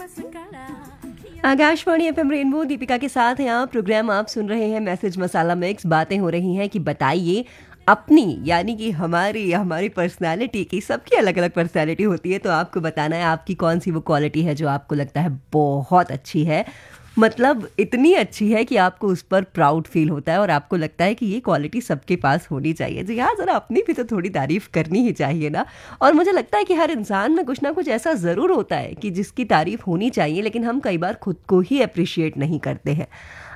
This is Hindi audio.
आकाशवाणी एफएम रेनबो, दीपिका के साथ हैं आप। प्रोग्राम आप सुन रहे हैं मैसेज मसाला मिक्स। बातें हो रही हैं कि बताइए अपनी, यानी कि हमारी पर्सनालिटी की, सबकी अलग अलग पर्सनालिटी होती है, तो आपको बताना है आपकी कौन सी वो क्वालिटी है जो आपको लगता है बहुत अच्छी है, मतलब इतनी अच्छी है कि आपको उस पर प्राउड फील होता है और आपको लगता है कि ये क्वालिटी सबके पास होनी चाहिए। जी हाँ, ज़रा अपनी भी तो थोड़ी तारीफ़ करनी ही चाहिए ना। और मुझे लगता है कि हर इंसान में कुछ ना कुछ ऐसा ज़रूर होता है कि जिसकी तारीफ़ होनी चाहिए, लेकिन हम कई बार खुद को ही अप्रिशिएट नहीं करते हैं।